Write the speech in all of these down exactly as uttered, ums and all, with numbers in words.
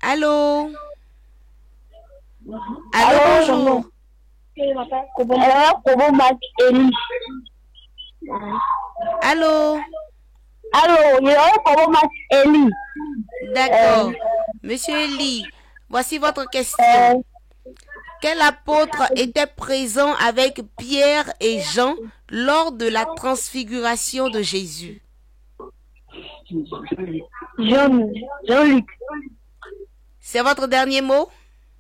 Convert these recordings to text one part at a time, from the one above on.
Allô? Allô, Allô, bonjour. Alors, comment Mac Eli? Allô? Allô, il y a comment Mac Eli? D'accord. Monsieur Eli, voici votre question. Euh, Quel apôtre était présent avec Pierre et Jean lors de la transfiguration de Jésus? Jean, Jean-Luc. C'est votre dernier mot?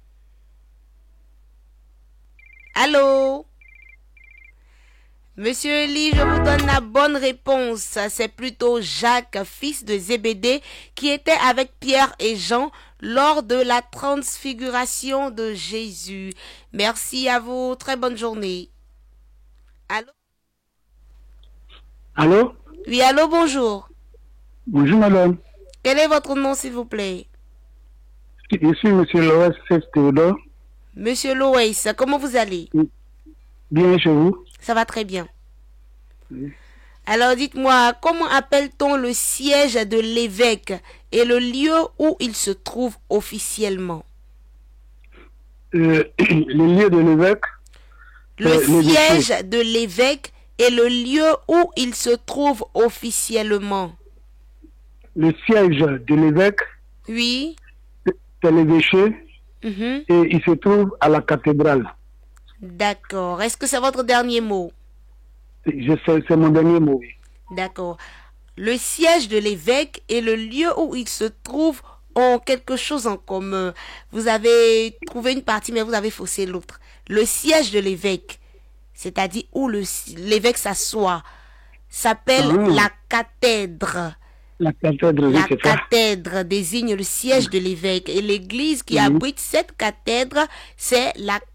Allô? Monsieur Eli, je vous donne la bonne réponse. C'est plutôt Jacques, fils de Zébédée, qui était avec Pierre et Jean lors de la transfiguration de Jésus. Merci à vous. Très bonne journée. Allô? Allô? Oui, allô, bonjour. Bonjour madame. Quel est votre nom, s'il vous plaît? Je suis monsieur Loès Théodore. Monsieur Loïs, comment vous allez? Bien chez vous? Ça va très bien. Oui. Alors dites-moi, comment appelle-t-on le siège de l'évêque et le lieu où il se trouve officiellement? Euh, le lieu de l'évêque. Le euh, siège de l'évêque et le lieu où il se trouve officiellement. Le siège de l'évêque, Oui. c'est l'évêché Mhm. et il se trouve à la cathédrale. D'accord. Est-ce que c'est votre dernier mot? Je sais, c'est mon dernier mot. Oui. D'accord. Le siège de l'évêque et le lieu où il se trouve ont quelque chose en commun. Vous avez trouvé une partie, mais vous avez faussé l'autre. Le siège de l'évêque, c'est-à-dire où le- l'évêque s'assoit, s'appelle Ah. la cathèdre. La cathédrale, oui, La c'est ça. cathèdre désigne le siège de l'évêque et l'église qui Mhm. abrite cette cathèdre, c'est la